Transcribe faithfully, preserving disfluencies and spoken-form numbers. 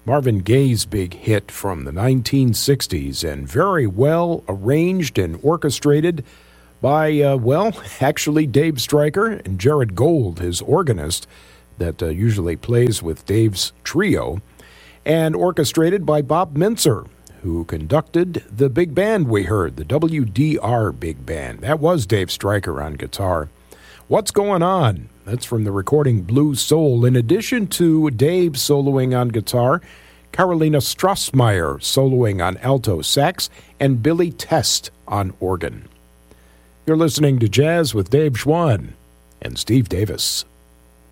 Marvin Gaye's big hit from the nineteen sixties, and very well arranged and orchestrated by, uh, well, actually Dave Stryker and Jared Gold, his organist, that uh, usually plays with Dave's trio, and orchestrated by Bob Mintzer, who conducted the big band we heard, the W D R Big Band. That was Dave Stryker on guitar. What's Going On? That's from the recording Blue Soul. In addition to Dave soloing on guitar, Carolina Strassmeyer soloing on alto sax, and Billy Test on organ. You're listening to Jazz with Dave Schwann and Steve Davis.